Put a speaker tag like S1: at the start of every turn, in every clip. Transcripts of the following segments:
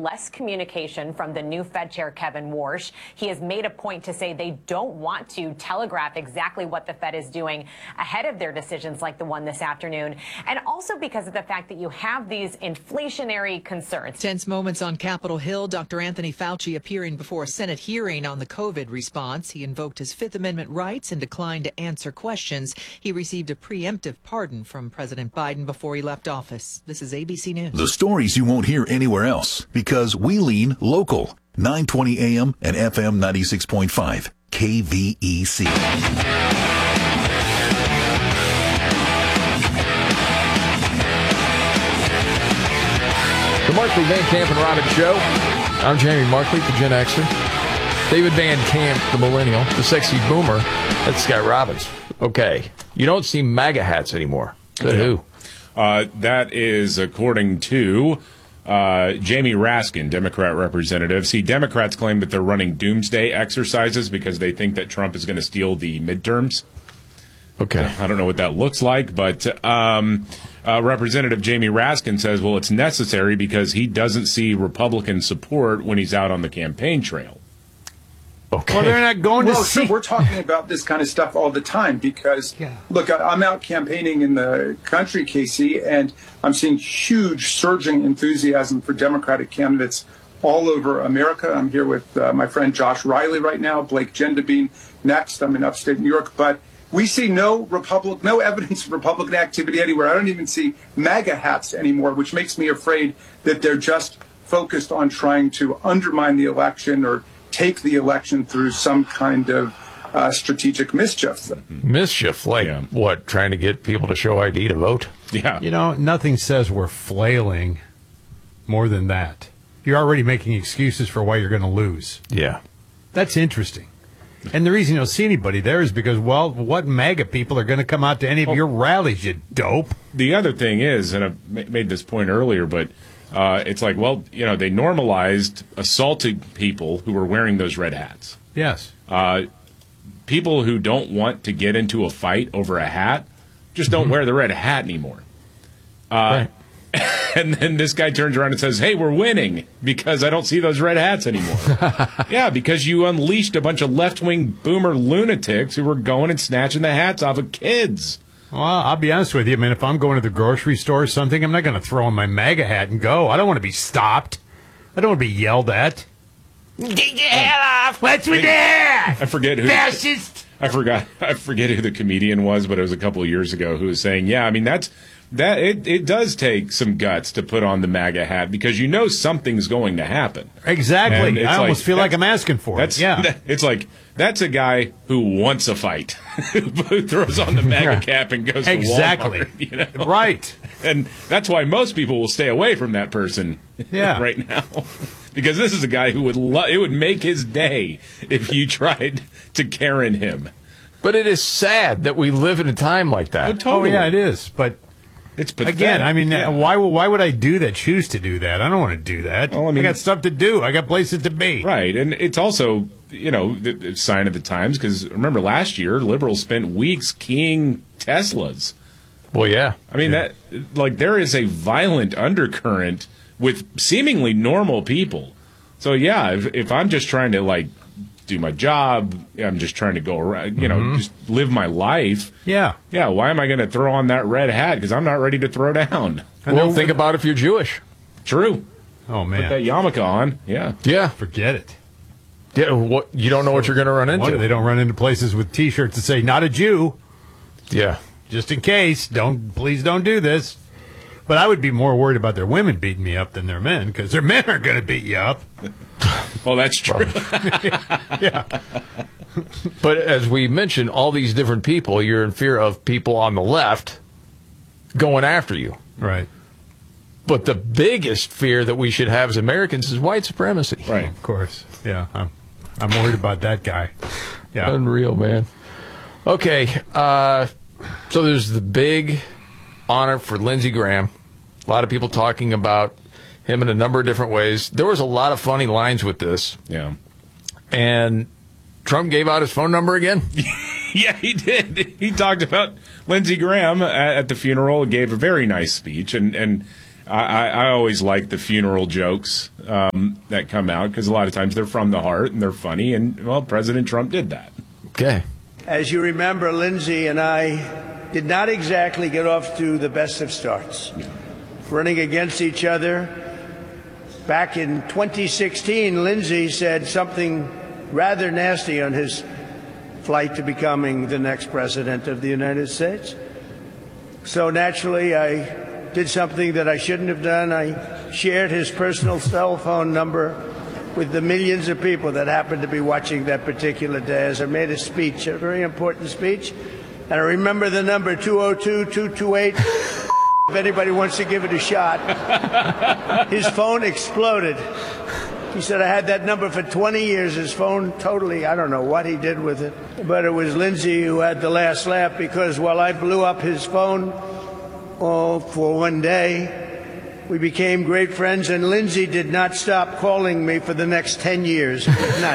S1: less communication from the new Fed chair, Kevin Warsh. He has made a point to say they don't want to telegraph exactly what the Fed is doing ahead of their decisions like the one this afternoon. And also because of the fact that you have these inflationary concerns.
S2: Tense moments on Capitol Hill. Dr. Anthony Fauci appearing before a Senate hearing on the COVID response. He invoked his Fifth Amendment rights and declined to answer questions. He received a preemptive pardon from President Biden before he left office. This is ABC News.
S3: The stories you won't hear anywhere else because we lean local. 920 AM and FM 96.5 KVEC.
S4: The Markley, Van Camp, and Robbins Show. I'm Jamie Markley, the Gen Xer. David Van Camp, the Millennial. The Sexy Boomer. That's Scott Robbins. Okay. You don't see MAGA hats anymore. Good who?
S5: That is according to Jamie Raskin, Democrat representative. See, Democrats claim that they're running doomsday exercises because they think that Trump is going to steal the midterms.
S4: Okay.
S5: I don't know what that looks like, but Representative Jamie Raskin says, well, it's necessary because he doesn't see Republican support when he's out on the campaign trail.
S4: Okay.
S6: Well, they're not going to see.
S7: So we're talking about this kind of stuff all the time because, look, I'm out campaigning in the country, Casey, and I'm seeing huge surging enthusiasm for Democratic candidates all over America. I'm here with my friend Josh Riley right now, Blake Gendabine next. I'm in upstate New York, but we see no evidence of Republican activity anywhere. I don't even see MAGA hats anymore, which makes me afraid that they're just focused on trying to undermine the election or take the election through some kind of strategic mischief.
S4: Mischief? Like what? Trying to get people to show ID to vote?
S5: Yeah.
S6: You know, nothing says we're flailing more than that. You're already making excuses for why you're going to lose.
S4: Yeah.
S6: That's interesting. And the reason you don't see anybody there is because, well, what MAGA people are going to come out to any of your rallies, you dope?
S5: The other thing is, and I made this point earlier, but it's like, well, you know, they normalized assaulting people who were wearing those red hats.
S6: Yes.
S5: People who don't want to get into a fight over a hat just don't wear the red hat anymore.
S4: Right.
S5: And then this guy turns around and says, hey, we're winning because I don't see those red hats anymore. Yeah, because you unleashed a bunch of left-wing boomer lunatics who were going and snatching the hats off of kids.
S6: Well, I'll be honest with you. I mean, if I'm going to the grocery store or something, I'm not going to throw on my MAGA hat and go. I don't want to be stopped. I don't want to be yelled at. Get your hat off! What's with that?
S5: I forget who.
S6: Fascist!
S5: I forget who the comedian was, but it was a couple of years ago who was saying, yeah, I mean, it does take some guts to put on the MAGA hat because you know something's going to happen.
S6: Exactly. I almost feel like I'm asking for it. Yeah.
S5: It's like, that's a guy who wants a fight, who throws on the MAGA cap and goes to Walmart. You know?
S6: Right.
S5: And that's why most people will stay away from that person right now. Because this is a guy who it would make his day if you tried to Karen him.
S4: But it is sad that we live in a time like that.
S5: Oh, totally.
S6: Oh, yeah, it is. But
S5: it's pathetic.
S6: Again, I mean, why would I do that? Choose to do that? I don't want to do that. Well, I got stuff to do. I got places to be.
S5: Right, and it's also, you know, the sign of the times because remember last year liberals spent weeks keying Teslas.
S4: Well, yeah.
S5: I mean that there is a violent undercurrent with seemingly normal people. So yeah, if I'm just trying to do my job, I'm just trying to go around, you know, just live my life.
S6: Yeah.
S5: Yeah, why am I going to throw on that red hat? Because I'm not ready to throw down.
S4: Well, think about if you're Jewish.
S5: True.
S6: Oh, man.
S5: Put that yarmulke on. Yeah.
S4: Yeah.
S6: Forget it.
S4: Yeah, you don't know what you're going to run into.
S6: They don't run into places with T-shirts that say, not a Jew.
S4: Yeah.
S6: Just in case. Please don't do this. But I would be more worried about their women beating me up than their men, because their men aren't going to beat you up.
S5: Well, that's true.
S6: Yeah.
S4: But as we mentioned, all these different people, you're in fear of people on the left going after you.
S6: Right.
S4: But the biggest fear that we should have as Americans is white supremacy.
S5: Right.
S6: Of course. Yeah. I'm worried about that guy. Yeah.
S4: Unreal, man. Okay. So there's the big honor for Lindsey Graham. A lot of people talking about him in a number of different ways. There was a lot of funny lines with this.
S5: Yeah.
S4: And Trump gave out his phone number again?
S5: Yeah, he did. He talked about Lindsey Graham at the funeral, gave a very nice speech, and I always like the funeral jokes that come out because a lot of times they're from the heart and they're funny. And, well, President Trump did that.
S4: Okay.
S8: As you remember, Lindsay and I did not exactly get off to the best of starts. Running against each other. Back in 2016, Lindsay said something rather nasty on his flight to becoming the next president of the United States. So naturally, I did something that I shouldn't have done. I shared his personal cell phone number with the millions of people that happened to be watching that particular day as I made a speech, a very important speech. And I remember the number 202-228. If anybody wants to give it a shot. His phone exploded. He said, I had that number for 20 years. His phone totally, I don't know what he did with it. But it was Lindsay who had the last laugh because while I blew up his phone for one day, we became great friends, and Lindsay did not stop calling me for the next 10 years. Not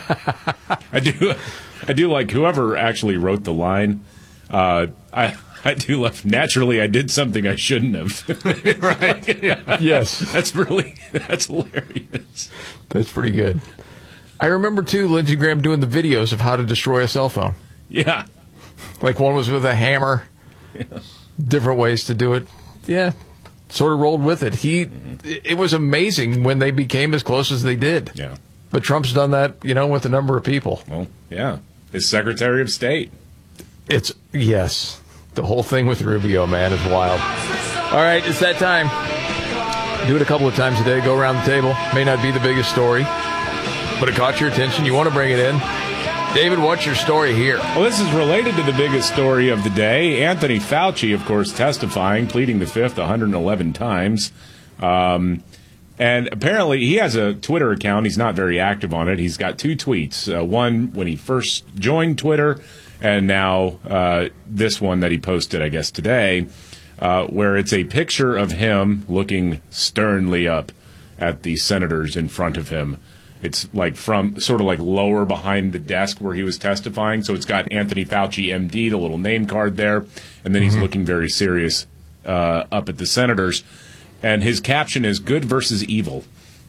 S8: easy.
S5: I do like whoever actually wrote the line. I do love. Naturally, I did something I shouldn't have. Right? Yeah.
S4: Yes.
S5: That's hilarious.
S4: That's pretty good. I remember, too, Lindsey Graham doing the videos of how to destroy a cell phone.
S5: Yeah.
S4: Like one was with a hammer. Yeah. Different ways to do it. Yeah. Sort of rolled with it. It was amazing when they became as close as they did.
S5: Yeah.
S4: But Trump's done that, with a number of people.
S5: Well, yeah. His Secretary of State.
S4: Yes. The whole thing with Rubio, man, is wild. All right, it's that time. Do it a couple of times a day. Go around the table. May not be the biggest story, but it caught your attention. You want to bring it in. David, what's your story here?
S5: Well, this is related to the biggest story of the day. Anthony Fauci, of course, testifying, pleading the fifth 111 times. And apparently he has a Twitter account. He's not very active on it. He's got two tweets. One when he first joined Twitter, and now this one that he posted, I guess, today, where it's a picture of him looking sternly up at the senators in front of him. It's like from sort of like lower behind the desk where he was testifying. So it's got Anthony Fauci, MD, the little name card there. And then he's looking very serious up at the senators. And his caption is good versus evil.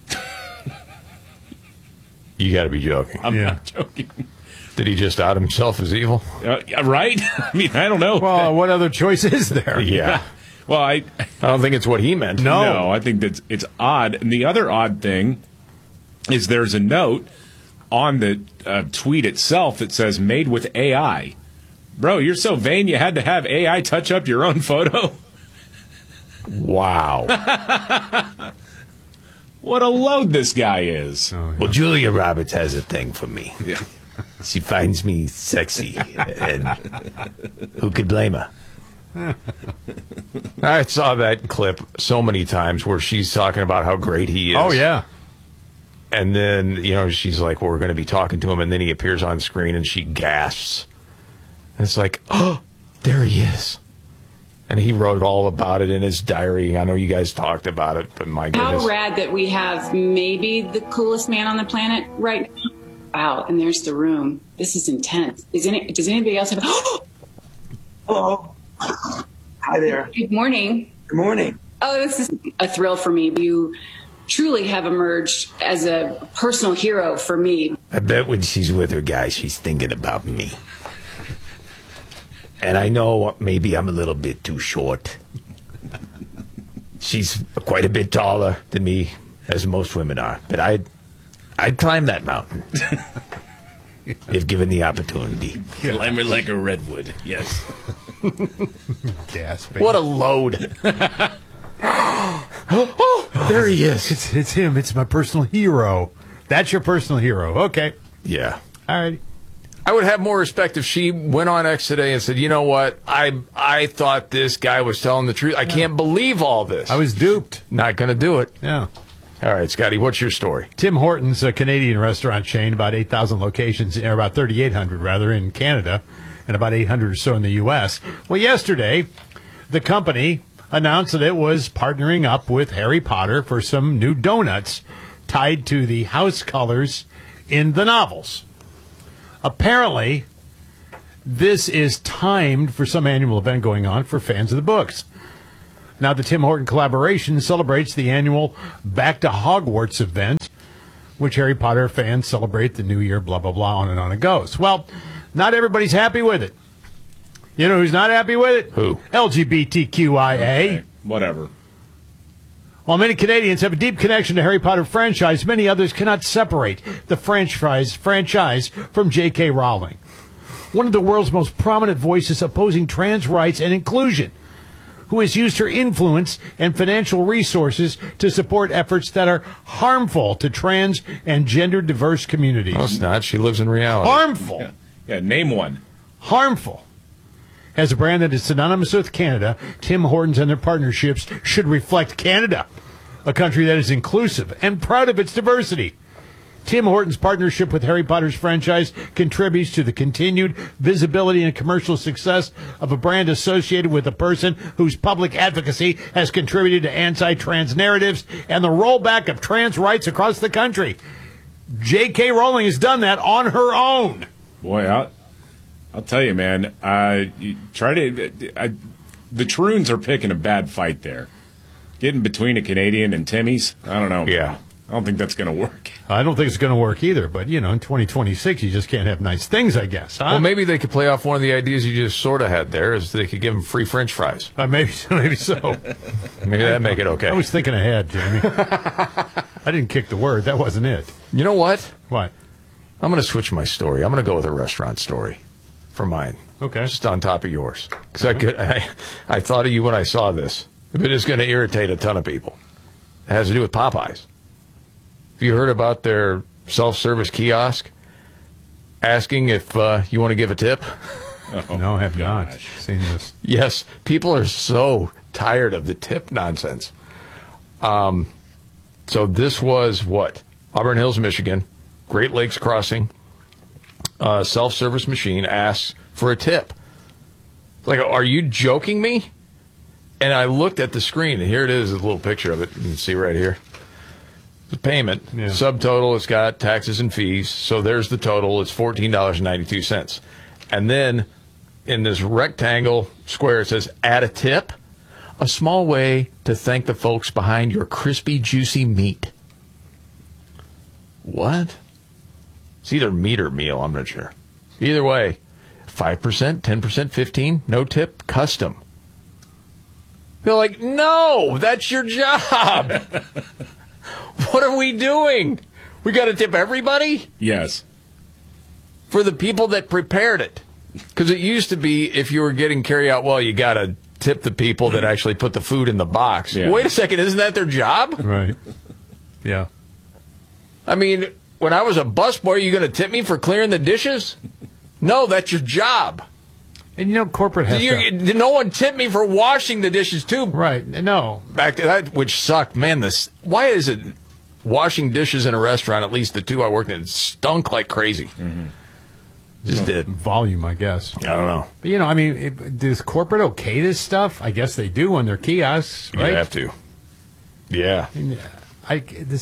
S4: You got to be joking.
S5: I'm not joking.
S4: Did he just out himself as evil?
S5: Right? I mean, I don't know.
S6: Well, what other choice is there?
S4: Yeah.
S5: Well, I
S4: don't think it's what he meant.
S5: No, I think that it's odd. And the other odd thing is there's a note on the tweet itself that says made with AI. Bro, you're so vain you had to have AI touch up your own photo?
S4: Wow.
S5: What a load this guy is.
S9: Oh, yeah. Well, Julia Roberts has a thing for me. Yeah. She finds me sexy, and who could blame her?
S4: I saw that clip so many times where she's talking about how great he is.
S6: Oh, yeah.
S4: And then, she's like, well, we're going to be talking to him, and then he appears on screen, and she gasps. And it's like, oh, there he is. And he wrote all about it in his diary. I know you guys talked about it, but my goodness.
S10: How rad that we have maybe the coolest man on the planet right now. Wow, and there's the room. This is intense. Does anybody else have...
S11: Hello. Hi there.
S10: Good morning.
S11: Good morning.
S10: Oh, this is a thrill for me. You truly have emerged as a personal hero for me.
S9: I bet when she's with her guy, she's thinking about me. And I know maybe I'm a little bit too short. She's quite a bit taller than me, as most women are. But I'd climb that mountain if given the opportunity.
S5: Climb her like a redwood, yes.
S6: Gasping.
S4: What a load. Oh, there he is.
S6: It's him. It's my personal hero. That's your personal hero. Okay.
S4: Yeah.
S6: All right.
S4: I would have more respect if she went on X today and said, you know what, I thought this guy was telling the truth. I can't believe all this.
S6: I was duped.
S4: Not going to do it.
S6: Yeah.
S4: All right, Scotty, what's your story?
S6: Tim Hortons, a Canadian restaurant chain, about 8,000 locations, or about 3,800 rather, in Canada, and about 800 or so in the U.S. Well, yesterday, the company announced that it was partnering up with Harry Potter for some new donuts tied to the house colors in the novels. Apparently, this is timed for some annual event going on for fans of the books. Now, the Tim Horton collaboration celebrates the annual Back to Hogwarts event, which Harry Potter fans celebrate the new year, blah, blah, blah, on and on it goes. Well, not everybody's happy with it. You know who's not happy with it?
S4: Who?
S6: LGBTQIA.
S5: Okay, whatever.
S6: While many Canadians have a deep connection to Harry Potter franchise, many others cannot separate the franchise from J.K. Rowling, one of the world's most prominent voices opposing trans rights and inclusion, who has used her influence and financial resources to support efforts that are harmful to trans and gender-diverse communities.
S4: No, it's not. She lives in reality.
S6: Harmful.
S5: Yeah, name one.
S6: Harmful. As a brand that is synonymous with Canada, Tim Hortons and their partnerships should reflect Canada, a country that is inclusive and proud of its diversity. Tim Hortons' partnership with Harry Potter's franchise contributes to the continued visibility and commercial success of a brand associated with a person whose public advocacy has contributed to anti-trans narratives and the rollback of trans rights across the country. J.K. Rowling has done that on her own.
S5: Boy, I'll tell you, man. The Troons are picking a bad fight there. Getting between a Canadian and Timmy's, I don't know.
S4: Yeah.
S5: I don't think that's going to work.
S6: I don't think it's going to work either, but, in 2026, you just can't have nice things, I guess. Huh?
S4: Well, maybe they could play off one of the ideas you just sort of had there, is they could give them free French fries.
S6: Maybe so.
S4: Maybe that'd make it okay.
S6: I was thinking ahead, Jamie. I didn't kick the word. That wasn't it.
S4: You know what?
S6: What?
S4: I'm going to switch my story. I'm going to go with a restaurant story for mine.
S6: Okay.
S4: Just on top of yours. Because I thought of you when I saw this. But it's going to irritate a ton of people. It has to do with Popeyes. Have you heard about their self-service kiosk asking if you want to give a tip?
S6: Oh, no, I have not seen this.
S4: Yes, people are so tired of the tip nonsense. So this was what? Auburn Hills, Michigan, Great Lakes Crossing, self-service machine asks for a tip. Like, are you joking me? And I looked at the screen, and here it is, a little picture of it. You can see right here. The payment, subtotal, it's got taxes and fees. So there's the total. It's $14.92. And then in this rectangle square, it says, add a tip, a small way to thank the folks behind your crispy, juicy meat. What? It's either meat or meal, I'm not sure. Either way, 5%, 10%, 15%, no tip, custom. They're like, no, that's your job. What are we doing? We got to tip everybody?
S5: Yes.
S4: For the people that prepared it. Because it used to be if you were getting carry-out, well, you got to tip the people that actually put the food in the box. Yeah. Wait a second, isn't that their job?
S6: Right. Yeah.
S4: I mean, when I was a busboy, are you going to tip me for clearing the dishes? No, that's your job.
S6: And corporate has
S4: Did no one tip me for washing the dishes, too?
S6: Right. No.
S4: Back to that, which sucked. Man, why is it washing dishes in a restaurant, at least the two I worked in, stunk like crazy? Mm-hmm. Just did.
S6: Volume, I guess.
S4: I don't know.
S6: But, does corporate okay this stuff? I guess they do on their kiosks, right?
S4: You have to. Yeah.
S6: I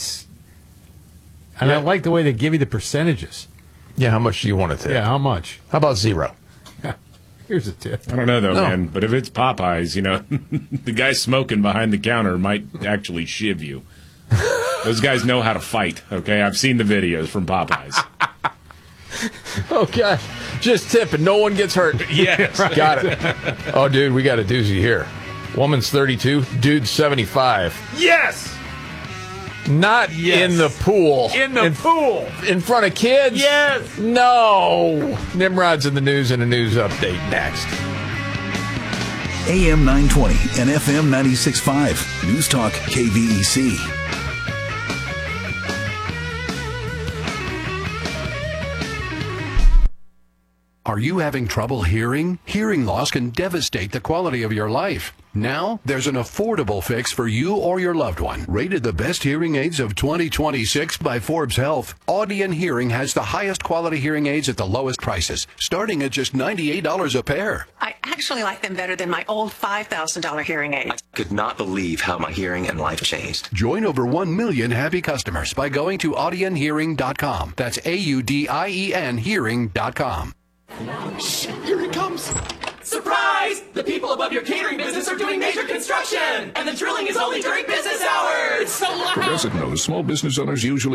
S6: like the way they give you the percentages.
S4: Yeah, how much do you want to tip?
S6: Yeah, how much?
S4: How about zero?
S6: Here's a tip.
S5: I don't know, though, man. But if it's Popeyes, the guy smoking behind the counter might actually shiv you. Those guys know how to fight, okay? I've seen the videos from Popeyes.
S4: Okay. Just tip and no one gets hurt.
S5: Yes.
S4: Right. Got it. Oh, dude, we got a doozy here. Woman's 32, dude's 75.
S6: Yes!
S4: Not in the pool.
S6: In the pool.
S4: In front of kids?
S6: Yes.
S4: No. Nimrod's in the news and a news update next.
S3: AM 920 and FM 96.5. News Talk KVEC.
S12: Are you having trouble hearing? Hearing loss can devastate the quality of your life. Now, there's an affordable fix for you or your loved one. Rated the best hearing aids of 2026 by Forbes Health, Audion Hearing has the highest quality hearing aids at the lowest prices, starting at just $98 a pair.
S13: I actually like them better than my old $5,000 hearing aid.
S14: I could not believe how my hearing and life changed.
S12: Join over 1 million happy customers by going to audionhearing.com. That's AUDIEN hearing.com.
S15: Shit, here he comes. Surprise! The people above your catering business are doing major construction, and the drilling is only during business hours. It's so loud.
S16: Progressive knows small business owners usually